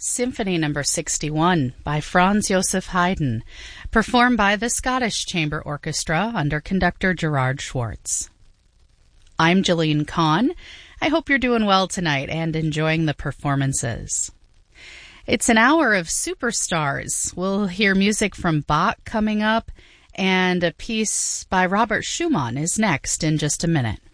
Symphony No. 61 by Franz Joseph Haydn, performed by the Scottish Chamber Orchestra under conductor Gerard Schwartz. I'm Jeline Kahn. I hope you're doing well tonight and enjoying the performances. It's an hour of superstars. We'll hear music from Bach coming up, and a piece by Robert Schumann is next in just a minute.